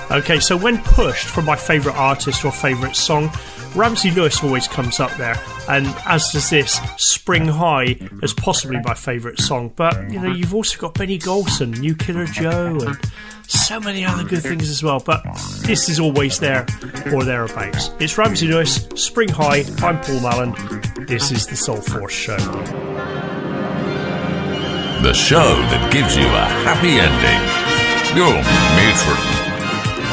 Okay, so when pushed for my favourite artist or favourite song, Ramsey Lewis always comes up there, and as does this, Spring High as possibly my favourite song. But, you know, you've also got Benny Golson, New Killer Joe, and so many other good things as well. But this is always there or thereabouts. It's Ramsey Lewis, Spring High. I'm Paul Mallon. This is the Soul Force Show. The show that gives you a happy ending. Your matron.